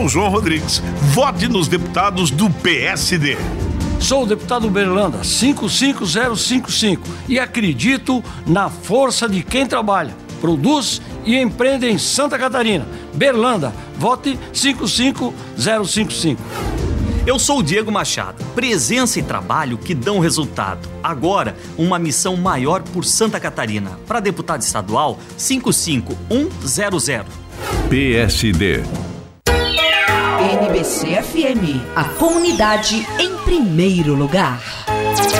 sou o João Rodrigues. Vote nos deputados do PSD. Sou o deputado Berlanda, 55055, e acredito na força de quem trabalha, produz e empreende em Santa Catarina. Berlanda, vote 55055. Eu sou o Diego Machado. Presença e trabalho que dão resultado. Agora, uma missão maior por Santa Catarina. Para deputado estadual, 55100. PSD. NBC FM, a comunidade em primeiro lugar.